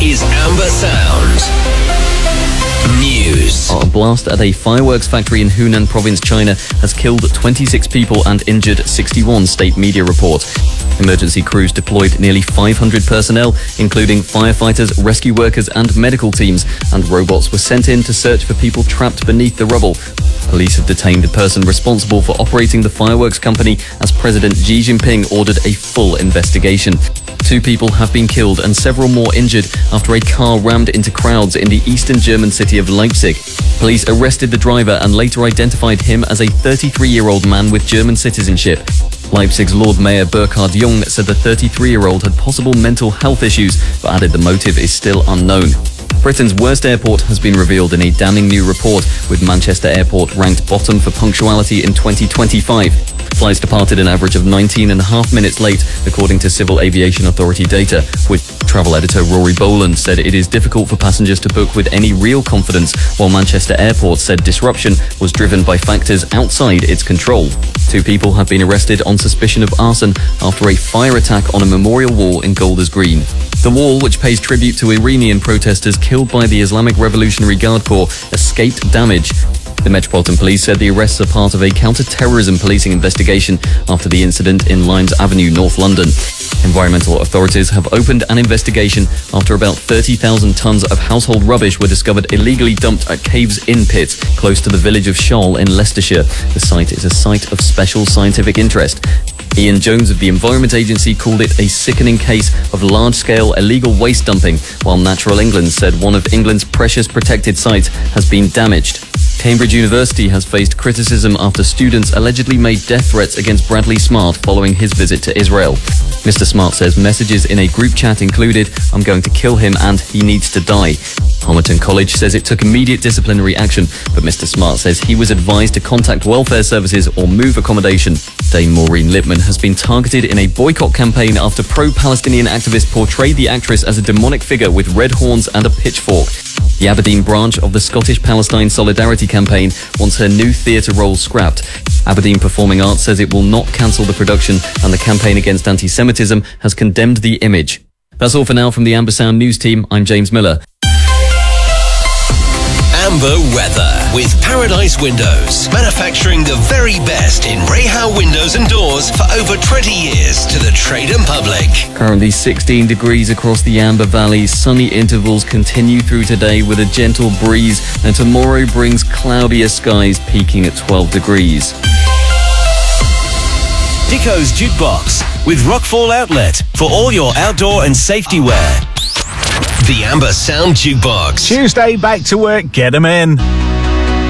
is Amber Sound News. A blast at a fireworks factory in Hunan province, China, has killed 26 people and injured 61, state media report. Emergency crews deployed nearly 500 personnel, including firefighters, rescue workers and medical teams, and robots were sent in to search for people trapped beneath the rubble. Police have detained the person responsible for operating the fireworks company as President Xi Jinping ordered a full investigation. 2 people have been killed and several more injured after a car rammed into crowds in the eastern German city of Leipzig. Police arrested the driver and later identified him as a 33-year-old man with German citizenship. Leipzig's Lord Mayor Burkhard Jung said the 33-year-old had possible mental health issues, but added the motive is still unknown. Britain's worst airport has been revealed in a damning new report, with Manchester Airport ranked bottom for punctuality in 2025. Flights departed an average of 19.5 minutes late, according to Civil Aviation Authority data, with travel editor Rory Boland said it is difficult for passengers to book with any real confidence, while Manchester Airport said disruption was driven by factors outside its control. 2 people have been arrested on suspicion of arson after a fire attack on a memorial wall in Golders Green. The wall, which pays tribute to Iranian protesters killed by the Islamic Revolutionary Guard Corps, escaped damage. The Metropolitan Police said the arrests are part of a counter-terrorism policing investigation after the incident in Limes Avenue, North London. Environmental authorities have opened an investigation after about 30,000 tons of household rubbish were discovered illegally dumped at Caves Inn pits close to the village of Shoal in Leicestershire. The site is a site of special scientific interest. Ian Jones of the Environment Agency called it a sickening case of large-scale illegal waste dumping, while Natural England said one of England's precious protected sites has been damaged. Cambridge University has faced criticism after students allegedly made death threats against Bradley Smart following his visit to Israel. Mr. Smart says messages in a group chat included, "I'm going to kill him and he needs to die." Homerton College says it took immediate disciplinary action, but Mr. Smart says he was advised to contact welfare services or move accommodation. Dame Maureen Lipman has been targeted in a boycott campaign after pro-Palestinian activists portrayed the actress as a demonic figure with red horns and a pitchfork. The Aberdeen branch of the Scottish Palestine Solidarity Campaign wants her new theatre role scrapped. Aberdeen Performing Arts says it will not cancel the production, and the campaign against anti-Semitism has condemned the image. That's all for now from the Amber Sound News team. I'm James Miller. Amber weather with Paradise Windows, manufacturing the very best in Rahal windows and doors for over 20 years to the trade and public. Currently 16 degrees across the Amber Valley. Sunny intervals continue through today with a gentle breeze, and tomorrow brings cloudier skies peaking at 12 degrees. Dicko's Jukebox with Rockfall Outlet for all your outdoor and safety wear. The Amber Sound Jukebox. Tuesday, back to work, get 'em in.